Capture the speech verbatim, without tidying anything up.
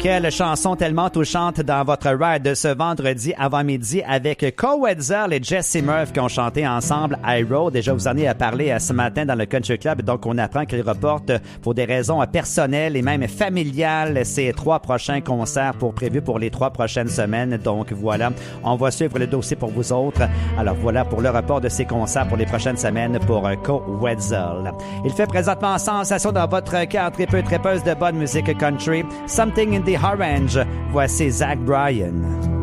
Quelle chanson tellement touchante dans votre ride de ce vendredi avant-midi avec Co Wetzel et Jesse Murph qui ont chanté ensemble I Road. Déjà, vous en avez parlé ce matin dans le Country Club. Donc, on apprend qu'ils reportent pour des raisons personnelles et même familiales ces trois prochains concerts pour prévus pour les trois prochaines semaines. Donc, voilà, on va suivre le dossier pour vous autres. Alors, voilà pour le report de ces concerts pour les prochaines semaines pour Co Wetzel. Il fait présentement sensation dans votre cœur tripeux, tripeuse de bonne musique country. Something in the Orange. Voici Zach Bryan.